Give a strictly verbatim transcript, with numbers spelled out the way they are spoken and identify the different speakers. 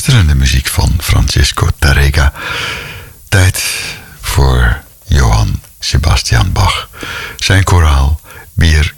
Speaker 1: Schitterende muziek van Francisco Tárrega. Tijd voor Johann Sebastian Bach. Zijn koraal Bir